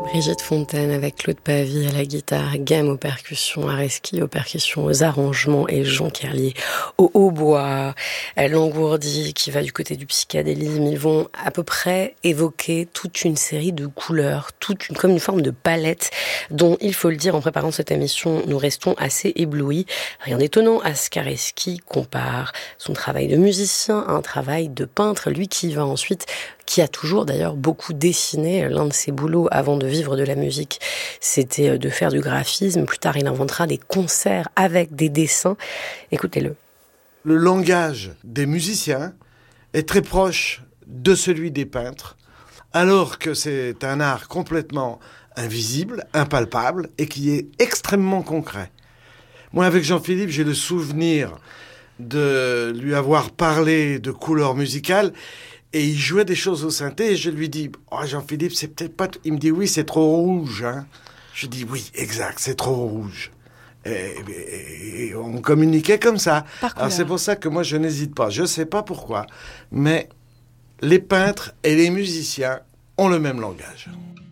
Brigitte Fontaine avec Claude Pavie à la guitare, Game aux percussions, Areski aux percussions, aux arrangements et Jean Kerlier au hautbois, Langourdi qui va du côté du psychédélisme. Ils vont à peu près évoquer toute une série de couleurs, comme une forme de palette dont, il faut le dire, en préparant cette émission, nous restons assez éblouis. Rien d'étonnant à ce qu'Areski compare son travail de musicien à un travail de peintre, lui qui a toujours d'ailleurs beaucoup dessiné. L'un de ses boulots avant de vivre de la musique, c'était de faire du graphisme. Plus tard, il inventera des concerts avec des dessins. Écoutez-le. Le langage des musiciens est très proche de celui des peintres, alors que c'est un art complètement invisible, impalpable et qui est extrêmement concret. Moi, avec Jean-Philippe, j'ai le souvenir de lui avoir parlé de couleurs musicales. Et il jouait des choses au synthé et je lui dis « Oh Jean-Philippe, c'est peut-être pas... » Il me dit « Oui, c'est trop rouge. Hein. » Je dis « Oui, exact, c'est trop rouge. » Et on communiquait comme ça. Alors c'est pour ça que moi je n'hésite pas. Je sais pas pourquoi, mais les peintres et les musiciens ont le même langage.